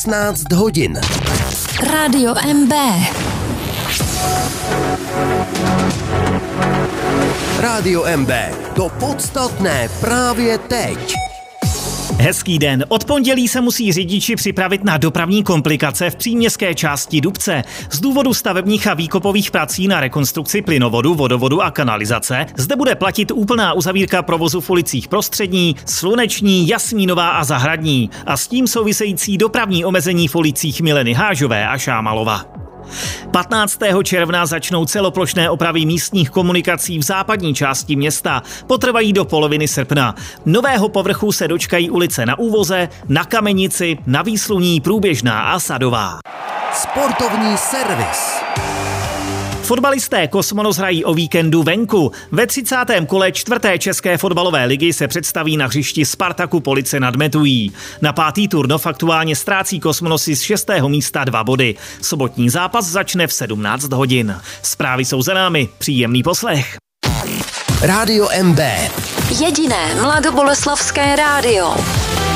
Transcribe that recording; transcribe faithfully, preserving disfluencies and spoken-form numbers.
šestnáct hodin. Rádio M B. Rádio M B. To podstatné právě teď. Hezký den. Od pondělí se musí řidiči připravit na dopravní komplikace v příměstské části Dubce. Z důvodu stavebních a výkopových prací na rekonstrukci plynovodu, vodovodu a kanalizace zde bude platit úplná uzavírka provozu v ulicích Prostřední, Sluneční, Jasmínová a Zahradní a s tím související dopravní omezení v ulicích Mileny Hážové a Šámalova. patnáctého června začnou celoplošné opravy místních komunikací v západní části města. Potrvají do poloviny srpna. Nového povrchu se dočkají ulice Na Úvoze, Na Kamenici, Na Výsluní, Průběžná a Sadová. Sportovní servis. Fotbalisté Kosmonos hrají o víkendu venku. Ve třicátém kole čtvrté české fotbalové ligy se představí na hřišti Spartaku Police nad Metují. Na pátý turnov aktuálně ztrácí Kosmonosy z šestého místa dva body. Sobotní zápas začne v sedmnáct hodin. Zprávy jsou za námi. Příjemný poslech. Rádio M B. Jediné mladoboleslavské rádio.